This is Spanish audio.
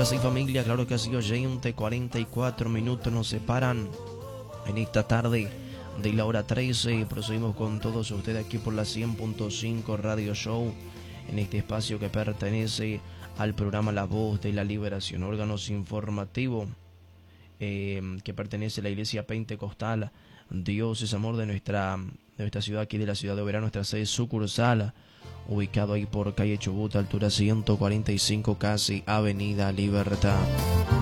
sí, familia, claro que sí, oyente. 44 minutos nos separan en esta tarde de la hora 13. Procedimos con todos ustedes aquí por la 100.5 Radio Show, en este espacio que pertenece al programa La Voz de la Liberación, órganos informativos que pertenece a la Iglesia Pentecostal Dios es Amor de nuestra ciudad, aquí de la ciudad de Oberá, nuestra sede sucursal, ubicado ahí por calle Chubut, altura 145, casi Avenida Libertad.